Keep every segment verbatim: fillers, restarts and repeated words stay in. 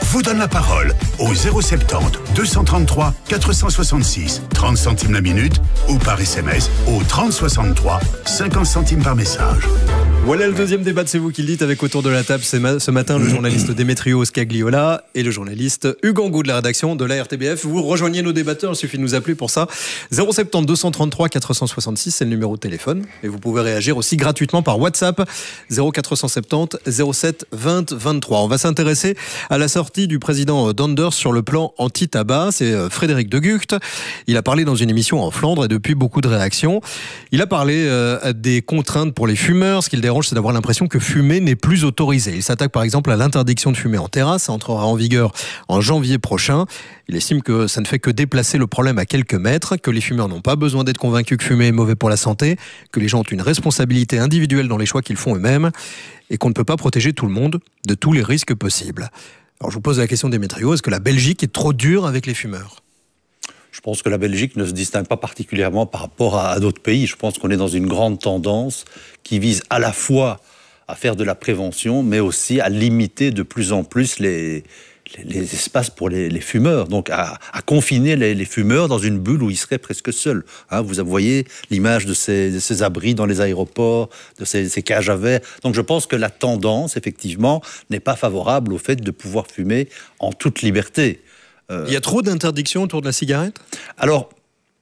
vous donne la parole au zéro soixante-dix, deux cent trente-trois, quatre cent soixante-six, trente centimes la minute ou par S M S au trente soixante-trois, cinquante centimes par message. Voilà le deuxième débat de C'est vous qui le dites avec autour de la table ce matin le journaliste Démétrio Scagliola et le journaliste Hugues Angot de la rédaction de la R T B F. Vous rejoignez nos débatteurs, il suffit de nous appeler pour ça. zéro soixante-dix, deux cent trente-trois, quatre cent soixante-six, c'est le numéro de téléphone. Et vous pouvez réagir aussi gratuitement par WhatsApp zéro quatre cent soixante-dix, zéro sept, vingt, vingt-trois. On va s'intéresser à la sortie du président Donders sur le plan anti-tabac. C'est Frédéric De Gucht. Il a parlé dans une émission en Flandre et depuis beaucoup de réactions. Il a parlé euh, des contraintes pour les fumeurs. Ce qu'il dérange, c'est d'avoir l'impression que fumer n'est plus autorisé. Il s'attaque par exemple à l'interdiction de fumer en terrasse. Ça entrera en vigueur en janvier prochain. Il estime que ça ne fait que déplacer le problème à quelques mètres, que les fumeurs n'ont pas besoin d'être convaincus que fumer est mauvais pour la santé, que les gens ont une responsabilité individuelle dans les choix qu'ils font eux-mêmes et qu'on ne peut pas protéger tout le monde de tous les risques possibles. Alors je vous pose la question, Démétrio, est-ce que la Belgique est trop dure avec les fumeurs ? Je pense que la Belgique ne se distingue pas particulièrement par rapport à, à d'autres pays. Je pense qu'on est dans une grande tendance qui vise à la fois à faire de la prévention, mais aussi à limiter de plus en plus les, les, les espaces pour les, les fumeurs. Donc à, à confiner les, les fumeurs dans une bulle où ils seraient presque seuls. Hein, vous voyez l'image de ces, de ces abris dans les aéroports, de ces, ces cages à verre. Donc je pense que la tendance, effectivement, n'est pas favorable au fait de pouvoir fumer en toute liberté. Euh, Il y a trop d'interdictions autour de la cigarette ? Alors,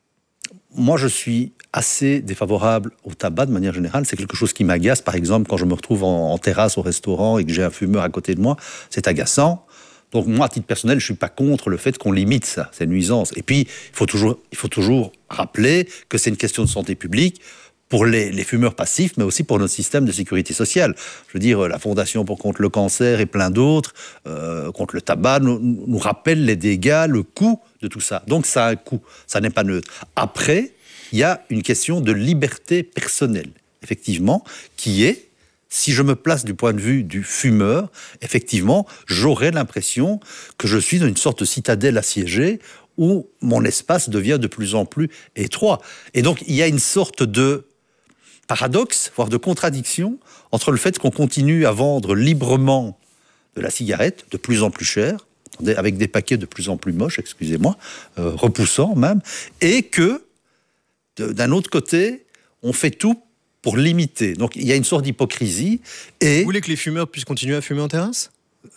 moi je suis assez défavorable au tabac de manière générale. C'est quelque chose qui m'agace. Par exemple, quand je me retrouve en, en terrasse au restaurant et que j'ai un fumeur à côté de moi, c'est agaçant. Donc moi, à titre personnel, je ne suis pas contre le fait qu'on limite ça, ces nuisances. Et puis, il faut toujours, il faut toujours rappeler que c'est une question de santé publique pour les, les fumeurs passifs, mais aussi pour notre système de sécurité sociale. Je veux dire, la Fondation pour contre le cancer et plein d'autres, euh, contre le tabac, nous, nous rappellent les dégâts, le coût de tout ça. Donc ça a un coût, ça n'est pas neutre. Après, il y a une question de liberté personnelle, effectivement, qui est, si je me place du point de vue du fumeur, effectivement, j'aurais l'impression que je suis dans une sorte de citadelle assiégée où mon espace devient de plus en plus étroit. Et donc, il y a une sorte de paradoxe, voire de contradiction, entre le fait qu'on continue à vendre librement de la cigarette, de plus en plus chère, avec des paquets de plus en plus moches, excusez-moi, euh, repoussants même, et que, de, d'un autre côté, on fait tout pour limiter. Donc il y a une sorte d'hypocrisie. Et vous voulez que les fumeurs puissent continuer à fumer en terrasse ?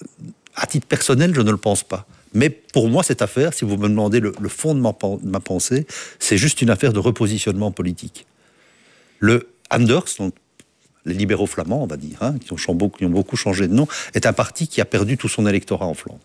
À titre personnel, je ne le pense pas. Mais pour moi, cette affaire, si vous me demandez le, le fond de ma, de ma pensée, c'est juste une affaire de repositionnement politique. Le Anders, donc les libéraux flamands, on va dire, hein, qui, ont beaucoup, qui ont beaucoup changé de nom, est un parti qui a perdu tout son électorat en Flandre.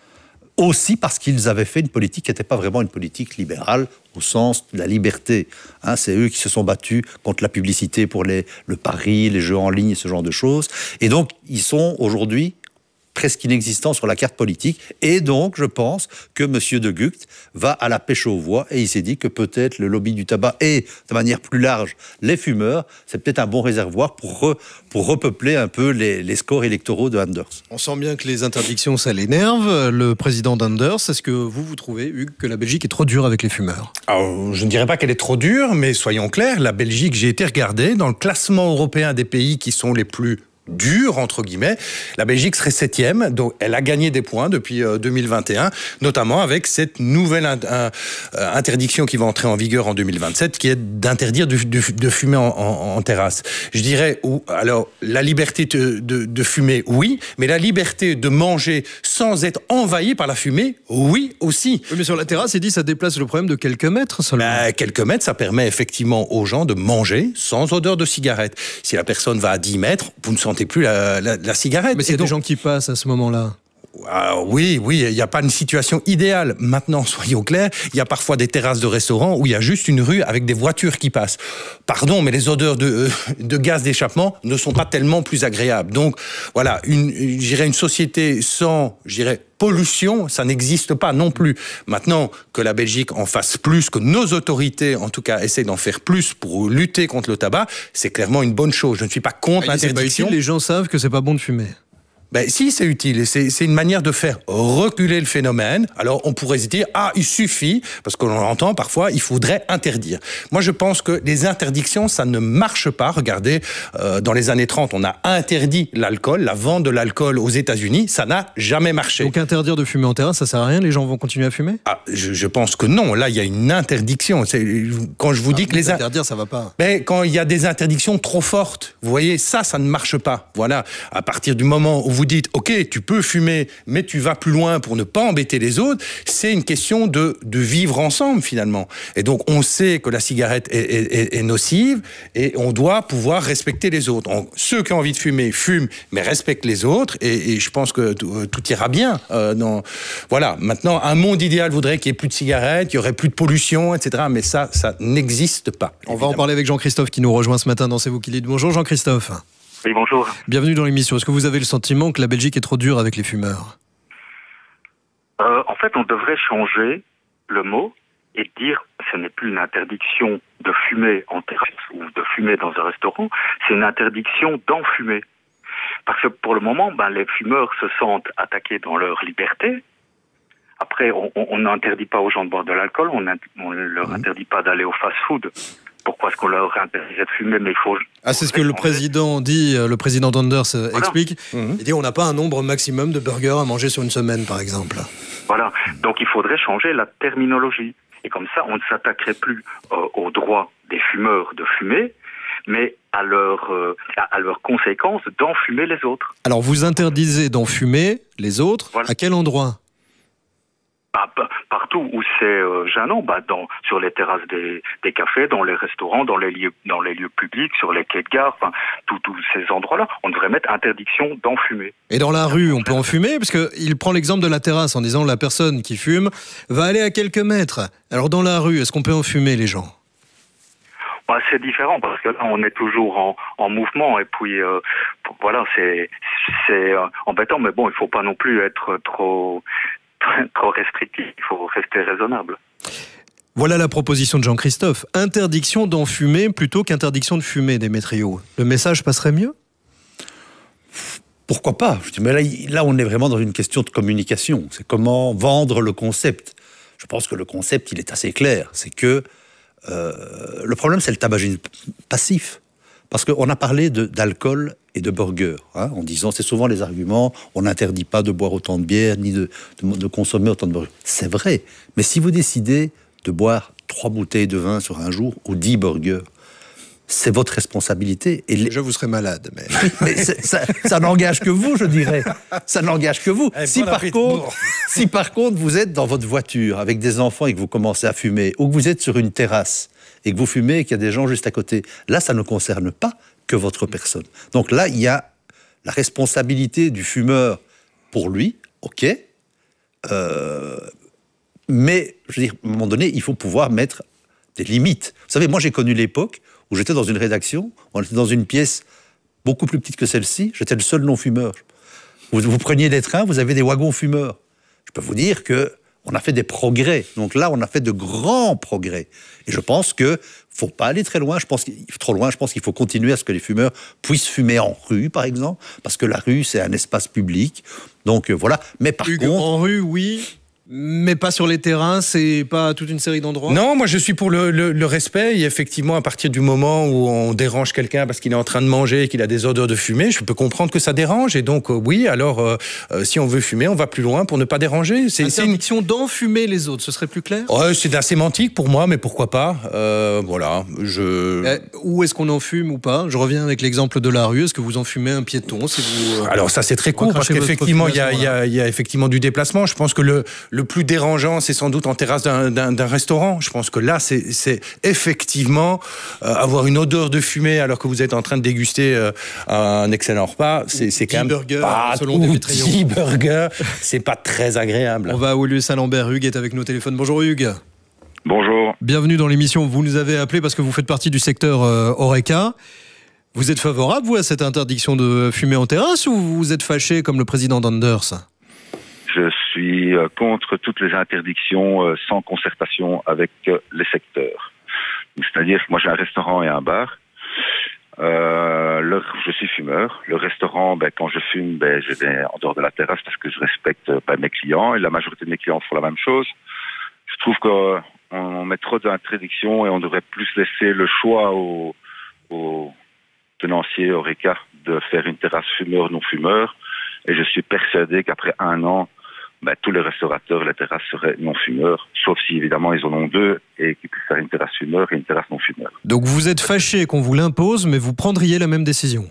Aussi parce qu'ils avaient fait une politique qui n'était pas vraiment une politique libérale au sens de la liberté. Hein, c'est eux qui se sont battus contre la publicité pour les, le pari, les jeux en ligne et ce genre de choses. Et donc, ils sont aujourd'hui presque inexistant sur la carte politique. Et donc, je pense que M. De Gucht va à la pêche aux voix et il s'est dit que peut-être le lobby du tabac et, de manière plus large, les fumeurs, c'est peut-être un bon réservoir pour, re, pour repeupler un peu les, les scores électoraux de Anders. On sent bien que les interdictions, ça l'énerve. Le président d'Anders, est-ce que vous, vous trouvez, Hugues, que la Belgique est trop dure avec les fumeurs ? Alors, je ne dirais pas qu'elle est trop dure, mais soyons clairs, la Belgique, j'ai été regarder, dans le classement européen des pays qui sont les plus dure, entre guillemets, la Belgique serait septième, donc elle a gagné des points depuis euh, deux mille vingt et un, notamment avec cette nouvelle in- euh, interdiction qui va entrer en vigueur en deux mille vingt-sept, qui est d'interdire de, de, de fumer en, en, en terrasse. Je dirais, ou, alors, la liberté de, de, de fumer, oui, mais la liberté de manger sans être envahi par la fumée, oui aussi. Oui, mais sur la terrasse, il dit ça déplace le problème de quelques mètres seulement. Ben, quelques mètres, ça permet effectivement aux gens de manger sans odeur de cigarette. Si la personne va à dix mètres, vous ne sentez plus la, la, la cigarette. Mais s'il y a donc des gens qui passent à ce moment-là. Alors oui, oui, il n'y a pas une situation idéale. Maintenant, soyons clairs, il y a parfois des terrasses de restaurants où il y a juste une rue avec des voitures qui passent. Pardon, mais les odeurs de, de gaz d'échappement ne sont pas tellement plus agréables. Donc voilà, une, je dirais une société sans, je dirais, pollution, ça n'existe pas non plus. Maintenant, que la Belgique en fasse plus, que nos autorités, en tout cas, essaient d'en faire plus pour lutter contre le tabac, c'est clairement une bonne chose. Je ne suis pas contre ah, l'interdiction. Les gens savent que c'est pas bon de fumer. Ben si, c'est utile. C'est, c'est une manière de faire reculer le phénomène. Alors on pourrait se dire, ah, il suffit, parce qu'on entend parfois, il faudrait interdire. Moi je pense que les interdictions, ça ne marche pas. Regardez, euh, dans les années trente, on a interdit l'alcool, la vente de l'alcool aux États-Unis, ça n'a jamais marché. Donc interdire de fumer en terrasse, ça sert à rien, les gens vont continuer à fumer? Ah, je, je pense que non, là il y a une interdiction. C'est, quand je vous ah, dis que les... Interdire, ça va pas. Ben, quand il y a des interdictions trop fortes, vous voyez, ça, ça ne marche pas. Voilà, à partir du moment où vous dites, ok, tu peux fumer, mais tu vas plus loin pour ne pas embêter les autres, c'est une question de, de vivre ensemble finalement. Et donc on sait que la cigarette est, est, est nocive et on doit pouvoir respecter les autres. On, ceux qui ont envie de fumer, fument, mais respectent les autres et, et je pense que tout, tout ira bien. Euh, dans... Voilà, maintenant, un monde idéal voudrait qu'il n'y ait plus de cigarettes, qu'il n'y aurait plus de pollution, et cetera. Mais ça, ça n'existe pas. On évidemment. va en parler avec Jean-Christophe qui nous rejoint ce matin dans C'est vous qui dites. Bonjour Jean-Christophe. Oui, bonjour. Bienvenue dans l'émission. Est-ce que vous avez le sentiment que la Belgique est trop dure avec les fumeurs? euh, En fait, on devrait changer le mot et dire ce n'est plus une interdiction de fumer en terrasse ou de fumer dans un restaurant, c'est une interdiction d'en fumer. Parce que pour le moment, ben, les fumeurs se sentent attaqués dans leur liberté. Après, on n'interdit pas aux gens de boire de l'alcool, on ne leur mmh. interdit pas d'aller au fast-food. Pourquoi est-ce qu'on leur interdisait de fumer? Mais il faut. Ah, c'est ce que le président dit, le président Donders voilà. explique. Mmh. Il dit on n'a pas un nombre maximum de burgers à manger sur une semaine, par exemple. Voilà. Donc il faudrait changer la terminologie. Et comme ça, on ne s'attaquerait plus euh, aux droits des fumeurs de fumer, mais à leurs euh, à leurs conséquences d'enfumer les autres. Alors vous interdisez d'en fumer les autres. Voilà. À quel endroit? Bah, partout où c'est euh, gênant, bah, dans, sur les terrasses des, des cafés, dans les restaurants, dans les lieux, dans les lieux publics, sur les quais de gare, enfin, tous ces endroits-là, on devrait mettre interdiction d'en fumer. Et dans la rue, on peut en fumer? Parce qu'il prend l'exemple de la terrasse en disant la personne qui fume va aller à quelques mètres. Alors dans la rue, est-ce qu'on peut en fumer, les gens? Bah, c'est différent parce que là, on est toujours en, en mouvement et puis euh, voilà, c'est c'est euh, embêtant, mais bon, il faut pas non plus être trop trop restrictif, il faut rester raisonnable. Voilà la proposition de Jean-Christophe. Interdiction d'en fumer plutôt qu'interdiction de fumer, Démétrio. Le message passerait mieux? Pourquoi pas? Je dis, mais là, là, on est vraiment dans une question de communication. C'est comment vendre le concept. Je pense que le concept, il est assez clair. C'est que euh, le problème, c'est le tabagisme passif. Parce qu'on a parlé de, d'alcool et de burger, hein, en disant, c'est souvent les arguments, on n'interdit pas de boire autant de bière, ni de, de, de consommer autant de burger. C'est vrai, mais si vous décidez de boire trois bouteilles de vin sur un jour, ou dix burgers, c'est votre responsabilité. Et les... Je vous serai malade, mais... mais ça, ça n'engage que vous, je dirais. Ça n'engage que vous. Eh, si, bon par contre, si par contre, vous êtes dans votre voiture avec des enfants et que vous commencez à fumer, ou que vous êtes sur une terrasse et que vous fumez et qu'il y a des gens juste à côté, là, ça ne concerne pas que votre personne. Donc là, il y a la responsabilité du fumeur pour lui, ok, euh, mais, je veux dire, à un moment donné, il faut pouvoir mettre des limites. Vous savez, moi, j'ai connu l'époque où j'étais dans une rédaction, on était dans une pièce beaucoup plus petite que celle-ci, j'étais le seul non-fumeur. Vous, vous preniez des trains, vous avez des wagons fumeurs. Je peux vous dire que on a fait des progrès. Donc là, on a fait de grands progrès. Et je pense qu'il ne faut pas aller très loin. Je pense qu'il, trop loin. Je pense qu'il faut continuer à ce que les fumeurs puissent fumer en rue, par exemple, parce que la rue, c'est un espace public. Donc euh, voilà. Mais par Hugues, contre... en rue, oui... Mais pas sur les terrasses et pas toute une série d'endroits? Non, moi je suis pour le, le, le respect. Et effectivement, à partir du moment où on dérange quelqu'un parce qu'il est en train de manger et qu'il a des odeurs de fumée, je peux comprendre que ça dérange. Et donc, euh, oui, alors, euh, euh, si on veut fumer, on va plus loin pour ne pas déranger. C'est interdiction une... d'enfumer les autres, ce serait plus clair? Ouais, c'est de la sémantique pour moi, mais pourquoi pas euh, Voilà, je... Eh, où est-ce qu'on en fume ou pas? Je reviens avec l'exemple de la rue. Est-ce que vous en fumez un piéton si vous, euh, Alors ça, c'est très court, parce qu'effectivement, il y a, y, a, y a effectivement du déplacement. Je pense que le... le plus dérangeant, c'est sans doute en terrasse d'un, d'un, d'un restaurant. Je pense que là, c'est, c'est effectivement euh, avoir une odeur de fumée alors que vous êtes en train de déguster euh, un excellent repas. C'est, c'est quand même burgers, pas selon Démétrio. dix burgers. C'est pas très agréable. On va à Woluwe-Saint-Lambert. Hugues est avec nous au téléphone. Bonjour Hugues. Bonjour. Bienvenue dans l'émission. Vous nous avez appelé parce que vous faites partie du secteur euh, Horeca. Vous êtes favorable, vous, à cette interdiction de fumer en terrasse ou vous êtes fâché comme le président Donders? Je suis contre toutes les interdictions sans concertation avec les secteurs. C'est-à-dire que moi j'ai un restaurant et un bar. Euh, le, je suis fumeur. Le restaurant, ben, quand je fume, ben, je vais en dehors de la terrasse parce que je respecte ben, mes clients et la majorité de mes clients font la même chose. Je trouve qu'on on met trop d'interdictions et on devrait plus laisser le choix aux, aux tenanciers Horeca de faire une terrasse fumeur-non-fumeur. Et je suis persuadé qu'après un an, ben, tous les restaurateurs, les terrasses seraient non-fumeurs, sauf si évidemment ils en ont deux et qu'ils puissent faire une terrasse fumeur et une terrasse non-fumeur. Donc vous êtes fâché qu'on vous l'impose, mais vous prendriez la même décision?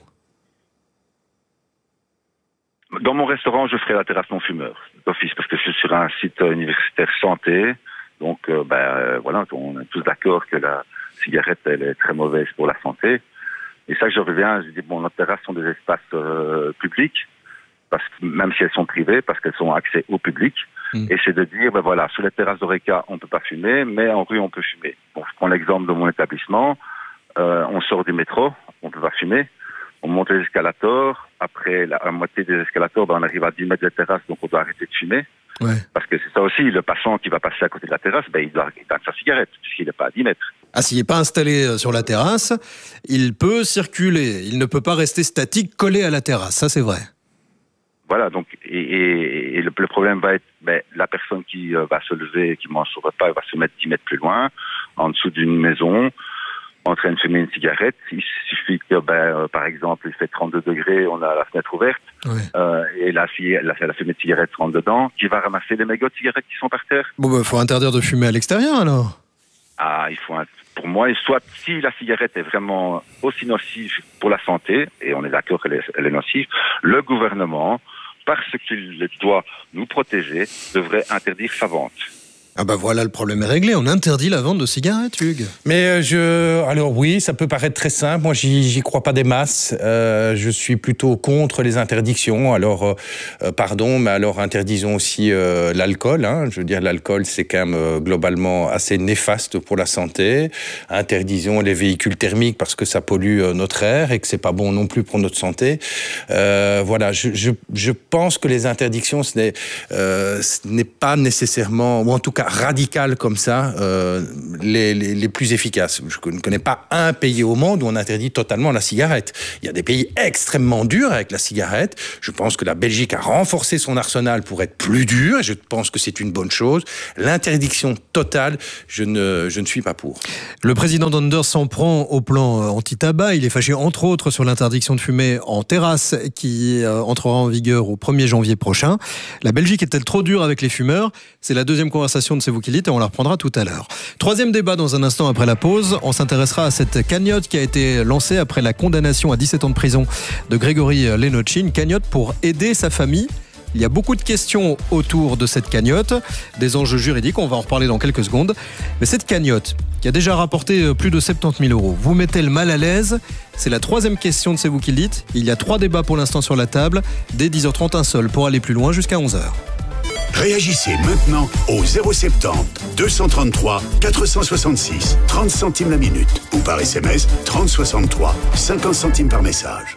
Dans mon restaurant, je ferai la terrasse non-fumeur, d'office, parce que je suis sur un site universitaire santé. Donc, euh, ben, euh, voilà, on est tous d'accord que la cigarette, elle est très mauvaise pour la santé. Et ça, je reviens, je dis, bon, nos terrasses sont des espaces euh, publics, parce que, même si elles sont privées, parce qu'elles sont accès au public. Mmh. Et c'est de dire, ben voilà, sur les terrasses d'Horeca, on peut pas fumer, mais en rue, on peut fumer. Bon, je prends l'exemple de mon établissement. Euh, on sort du métro, on peut pas fumer. On monte les escalators. Après la, la moitié des escalators, ben, on arrive à dix mètres de terrasse, donc on doit arrêter de fumer. Ouais. Parce que c'est ça aussi, le passant qui va passer à côté de la terrasse, ben, il doit éteindre sa cigarette, puisqu'il n'est pas à dix mètres. Ah, s'il n'est pas installé sur la terrasse, il peut circuler. Il ne peut pas rester statique, collé à la terrasse. Ça, c'est vrai. Voilà, donc, et, et, et le, le problème va être, ben, la personne qui euh, va se lever, qui mange son repas, va se mettre dix mètres plus loin, en dessous d'une maison, en train de fumer une cigarette. Il suffit que, ben, euh, par exemple, il fait trente-deux degrés, on a la fenêtre ouverte, ouais. euh, et la, la, la fumée de cigarette rentre dedans, qui va ramasser les mégots de cigarettes qui sont par terre. Bon, ben, faut interdire de fumer à l'extérieur, alors. Ah, il faut, un, pour moi, soit si la cigarette est vraiment aussi nocive pour la santé, et on est d'accord qu'elle est, elle est nocive, le gouvernement, parce qu'il doit nous protéger, devrait interdire sa vente. Ah bah voilà, le problème est réglé. On interdit la vente de cigarettes, Hugues. Mais je, alors oui, ça peut paraître très simple. Moi, j'y, j'y crois pas des masses. Euh, je suis plutôt contre les interdictions. Alors, euh, pardon, mais alors interdisons aussi euh, l'alcool. Hein. Je veux dire, l'alcool, c'est quand même euh, globalement assez néfaste pour la santé. Interdisons les véhicules thermiques parce que ça pollue euh, notre air et que c'est pas bon non plus pour notre santé. Euh, voilà, je, je, je pense que les interdictions, ce n'est, euh, ce n'est pas nécessairement, ou en tout cas radicales comme ça, euh, les, les, les plus efficaces. Je ne connais pas un pays au monde où on interdit totalement la cigarette. Il y a des pays extrêmement durs avec la cigarette. Je pense que la Belgique a renforcé son arsenal pour être plus dur, et je pense que c'est une bonne chose. L'interdiction totale, je ne, je ne suis pas pour. Le président d'Anders s'en prend au plan anti-tabac. Il est fâché entre autres sur l'interdiction de fumer en terrasse qui euh, entrera en vigueur au premier janvier prochain. La Belgique est-elle trop dure avec les fumeurs? C'est la deuxième conversation de C'est vous qui le dites et on la reprendra tout à l'heure. Troisième débat dans un instant après la pause. On s'intéressera à cette cagnotte qui a été lancée après la condamnation à dix-sept ans de prison de Grégory Lenocci. Une cagnotte pour aider sa famille. Il y a beaucoup de questions autour de cette cagnotte, des enjeux juridiques, on va en reparler dans quelques secondes. Mais cette cagnotte, qui a déjà rapporté plus de soixante-dix mille euros, vous mettez le mal à l'aise? C'est la troisième question de C'est vous qui le dites. Il y a trois débats pour l'instant sur la table. Dès dix heures trente, un seul pour aller plus loin jusqu'à onze heures. Réagissez maintenant au zéro soixante-dix, deux cent trente-trois, quatre cent soixante-six, trente centimes la minute ou par S M S trente soixante-trois, cinquante centimes par message.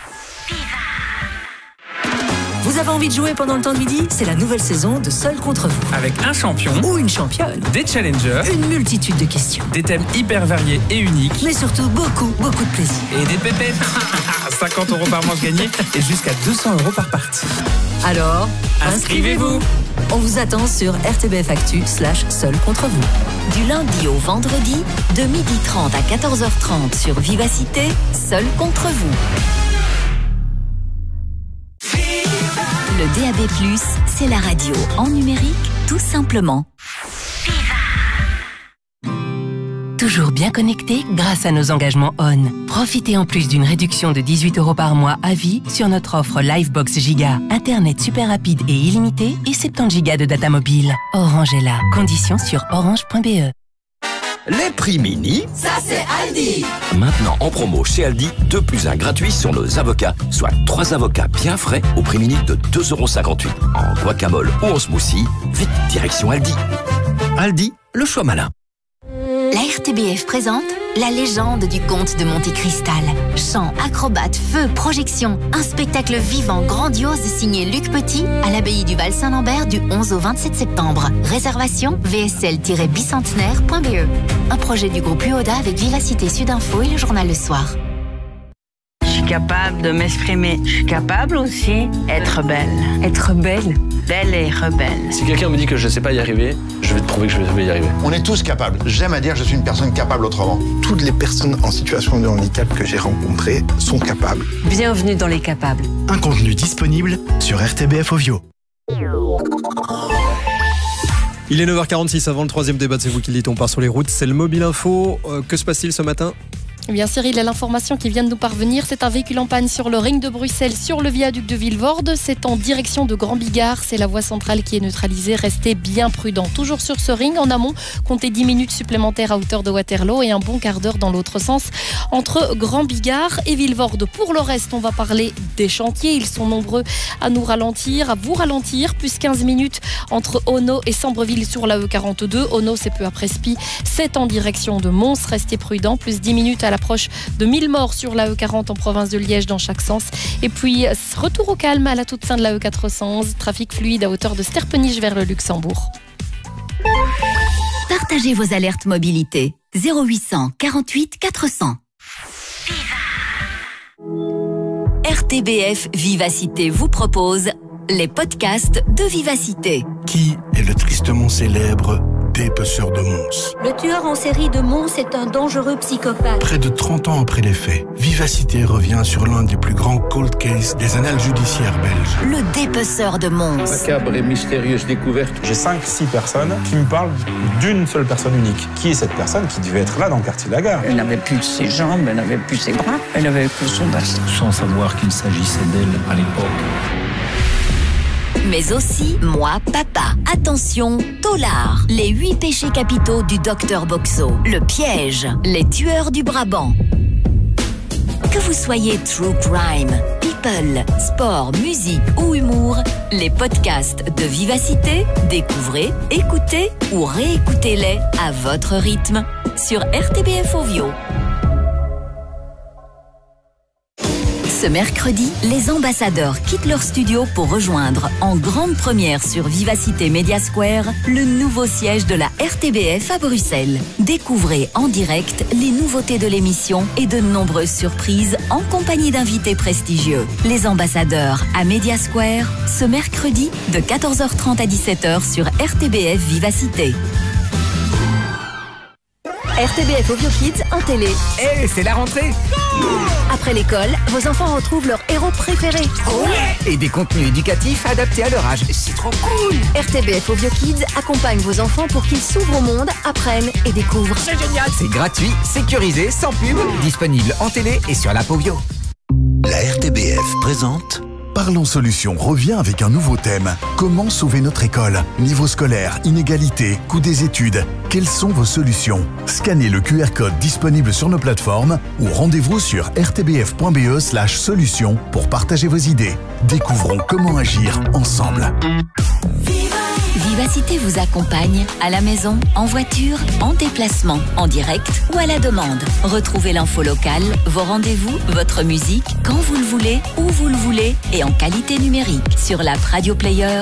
Vous avez envie de jouer pendant le temps de midi? C'est la nouvelle saison de Seul contre vous. Avec un champion ou une championne, des challengers, une multitude de questions, des thèmes hyper variés et uniques, mais surtout beaucoup, beaucoup de plaisir. Et des pépettes. cinquante euros par manche gagnée et jusqu'à deux cents euros par partie. Alors, inscrivez-vous. inscrivez-vous. On vous attend sur R T B F Actu slash Seul contre vous. Du lundi au vendredi, de midi trente à quatorze heures trente sur Vivacité, Seul contre vous. Le D A B plus, c'est la radio en numérique, tout simplement. Toujours bien connecté grâce à nos engagements O N. Profitez en plus d'une réduction de dix-huit euros par mois à vie sur notre offre Livebox Giga. Internet super rapide et illimité et soixante-dix gigas de data mobile. Orange est là. Conditions sur orange point b e. Les prix mini, ça c'est Aldi. Maintenant en promo chez Aldi, deux plus un gratuit sur nos avocats, soit trois avocats bien frais au prix mini de deux euros cinquante-huit. En guacamole ou en smoothie, vite direction Aldi. Aldi, le choix malin. La R T B F présente La légende du comte de Monte Cristal. Chant, acrobates, feu, projection. Un spectacle vivant, grandiose signé Luc Petit à l'abbaye du Val-Saint-Lambert du onze au vingt-sept septembre. Réservation v s l tiret bicentenaire point b e. Un projet du groupe U O D A avec Vivacité Sud Info et le journal Le Soir. capable de m'exprimer. Je suis capable aussi d'être belle. Être belle Belle et rebelle. Si quelqu'un me dit que je ne sais pas y arriver, je vais te prouver que je vais y arriver. On est tous capables. J'aime à dire que je suis une personne capable autrement. Toutes les personnes en situation de handicap que j'ai rencontrées sont capables. Bienvenue dans les capables. Un contenu disponible sur R T B F Ovio. Il est neuf heures quarante-six, avant le troisième débat de C'est vous qui le dites, on part sur les routes. C'est le Mobile Info. Euh, que se passe-t-il ce matin ? Eh bien Cyril, l'information qui vient de nous parvenir, c'est un véhicule en panne sur le ring de Bruxelles, sur le viaduc de Vilvoorde. C'est en direction de Grand Bigard, c'est la voie centrale qui est neutralisée. Restez bien prudents. Toujours sur ce ring, en amont, comptez dix minutes supplémentaires à hauteur de Waterloo et un bon quart d'heure dans l'autre sens entre Grand Bigard et Vilvoorde. Pour le reste, on va parler des chantiers. Ils sont nombreux à nous ralentir, à vous ralentir. Plus quinze minutes entre Ono et Sambreville sur la E quarante-deux. Ono, c'est peu après Spi. C'est en direction de Mons. Restez prudents. Plus dix minutes à la proche de mille morts sur la E quarante en province de Liège dans chaque sens. Et puis, retour au calme à la toute fin de la E quatre cent onze. Trafic fluide à hauteur de Sterpenich vers le Luxembourg. Partagez vos alertes mobilité. zéro huit cent quarante-huit quatre cents. R T B F Vivacité vous propose les podcasts de Vivacité. Qui est le tristement célèbre dépeceur de Mons? Le tueur en série de Mons est un dangereux psychopathe. Près de trente ans après les faits, Vivacité revient sur l'un des plus grands cold cases des annales judiciaires belges. Le dépeceur de Mons. Macabre et mystérieuse découverte. J'ai cinq six personnes qui me parlent d'une seule personne unique. Qui est cette personne qui devait être là dans le quartier de la gare? Elle n'avait plus ses jambes, elle n'avait plus ses bras, elle avait que son bassin. Sans savoir qu'il s'agissait d'elle à l'époque. Mais aussi Moi Papa. Attention, Tolard. Les huit péchés capitaux du docteur Boxo. Le piège. Les tueurs du Brabant. Que vous soyez true crime, people, sport, musique ou humour, les podcasts de Vivacité, découvrez, écoutez ou réécoutez-les à votre rythme sur R T B F Ovio. Ce mercredi, les ambassadeurs quittent leur studio pour rejoindre en grande première sur Vivacité Media Square le nouveau siège de la R T B F à Bruxelles. Découvrez en direct les nouveautés de l'émission et de nombreuses surprises en compagnie d'invités prestigieux. Les ambassadeurs à Media Square, ce mercredi de quatorze heures trente à dix-sept heures sur R T B F Vivacité. R T B F Ovio Kids en télé. Eh, hey, c'est la rentrée! Après l'école, vos enfants retrouvent leur héros préféré. Ouais! Et des contenus éducatifs adaptés à leur âge. C'est trop cool! R T B F Ovio Kids accompagne vos enfants pour qu'ils s'ouvrent au monde, apprennent et découvrent. C'est génial! C'est gratuit, sécurisé, sans pub, disponible en télé et sur l'app Ovio. La R T B F présente Parlons Solutions revient avec un nouveau thème. Comment sauver notre école? Niveau scolaire, inégalité, coût des études. Quelles sont vos solutions? Scannez le Q R code disponible sur nos plateformes ou rendez-vous sur r t b f point b e slash solutions pour partager vos idées. Découvrons comment agir ensemble. Vivacité vous accompagne à la maison, en voiture, en déplacement, en direct ou à la demande. Retrouvez l'info locale, vos rendez-vous, votre musique, quand vous le voulez, où vous le voulez et en qualité numérique sur l'app Radio Player